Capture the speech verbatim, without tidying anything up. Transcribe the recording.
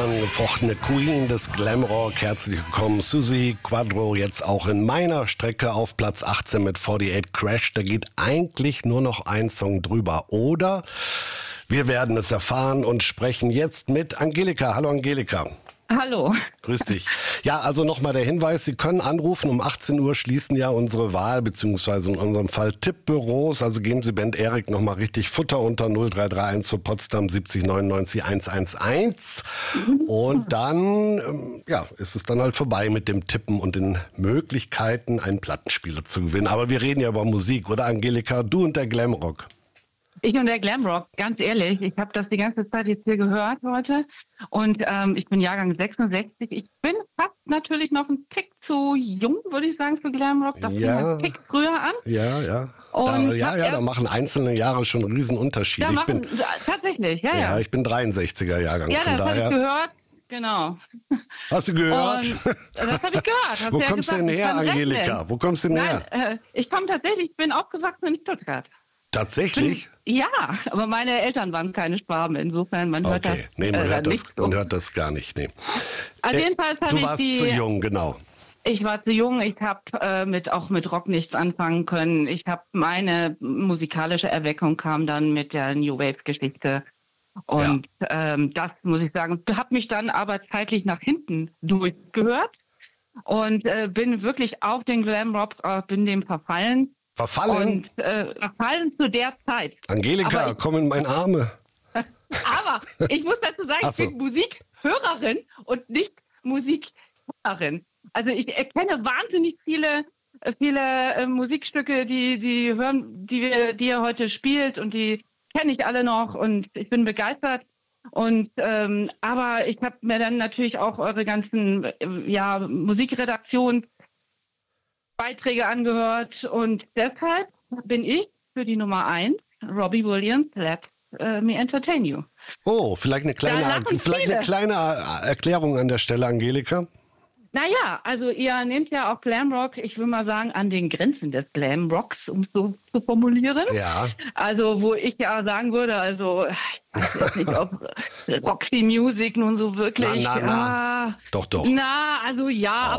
unangefochtene Queen des Glamrock. Herzlich willkommen, Suzi Quatro, jetzt auch in meiner Strecke auf Platz achtzehn mit achtundvierzig Crash. Da geht eigentlich nur noch ein Song drüber, oder? Wir werden es erfahren und sprechen jetzt mit Angelika. Hallo Angelika. Hallo. Grüß dich. Ja, also nochmal der Hinweis, Sie können anrufen. Um achtzehn Uhr schließen ja unsere Wahl, beziehungsweise in unserem Fall Tippbüros. Also geben Sie Band Erik nochmal richtig Futter unter null drei drei eins zu Potsdam siebzig neunundneunzig hundertelf. Und dann, ähm, ja, ist es dann halt vorbei mit dem Tippen und den Möglichkeiten, einen Plattenspieler zu gewinnen. Aber wir reden ja über Musik, oder Angelika? Du und der Glamrock. Ich und der Glamrock, ganz ehrlich, ich habe das die ganze Zeit jetzt hier gehört heute und ähm, ich bin Jahrgang sechsundsechzig. Ich bin fast natürlich noch ein Tick zu jung, würde ich sagen, für Glamrock. Das Ja. fing ein Tick früher an. Ja, ja. Und Da, ja, ja, da machen einzelne Jahre schon einen Riesen-Unterschied. Da Ich machen, bin, tatsächlich, ja, ja, ja. ich bin dreiundsechziger Jahrgang, Ja, von das habe daher. ich gehört. Genau. Hast du gehört? Und das habe ich gehört. Hast Wo du ja kommst du gesagt, denn ich her, kann Angelika? rechnen. Wo kommst du denn her? Nein, äh, ich komme tatsächlich, ich bin aufgewachsen in Stuttgart. Tatsächlich? Ja, aber meine Eltern waren keine Schwaben, insofern man hört Okay, das, nee, man, äh, hört das, nicht so. man hört das gar nicht. Nee. Also Äh, jedenfalls habe du ich warst die, zu jung, genau. Ich war zu jung, ich habe äh, mit auch mit Rock nichts anfangen können. Ich habe meine musikalische Erweckung kam dann mit der New Wave Geschichte und ja. ähm, das muss ich sagen, habe mich dann aber zeitlich nach hinten durchgehört und äh, bin wirklich auf den Glamrock, äh, bin dem verfallen. Verfallen? Und äh, verfallen zu der Zeit. Angelika, aber komm in meine Arme. Aber ich muss dazu sagen, Ach so. ich bin Musikhörerin und nicht Musikhörerin. Also ich erkenne wahnsinnig viele, viele äh, Musikstücke, die, die hören, die wir, die ihr heute spielt und die kenne ich alle noch und ich bin begeistert. Und ähm, aber ich habe mir dann natürlich auch eure ganzen äh, ja, Musikredaktionsbeiträge angehört und deshalb bin ich für die Nummer eins, Robbie Williams, Let uh, Me Entertain You. Oh, vielleicht eine kleine, Da lachen vielleicht eine viele. kleine Erklärung an der Stelle, Angelika. Naja, also ihr nehmt ja auch Glamrock, ich will mal sagen, an den Grenzen des Glamrocks, um es so zu formulieren. Ja. Also wo ich ja sagen würde, also ich weiß jetzt nicht, ob Roxy Music nun so wirklich... Na, na, na. Ah, Doch, doch. Na, also ja, Oh.